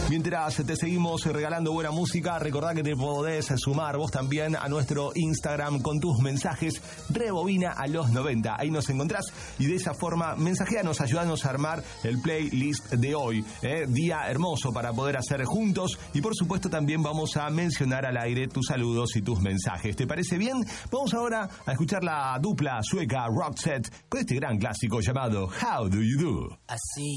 Mientras te seguimos regalando buena música, recordá que te podés sumar vos también a nuestro Instagram con tus mensajes. Rebobina a los 90. Ahí nos encontrás y de esa forma mensajeanos, ayúdanos a armar el playlist de hoy. Día hermoso para poder hacer juntos y por supuesto también vamos a mencionar al aire tus saludos y tus mensajes. ¿Te parece bien? Vamos ahora a escuchar la dupla sueca Roxette con este gran clásico llamado How Do You Do.